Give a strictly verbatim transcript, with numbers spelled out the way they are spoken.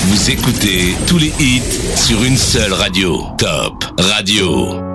Vous écoutez tous les hits sur une seule radio. Top Radio.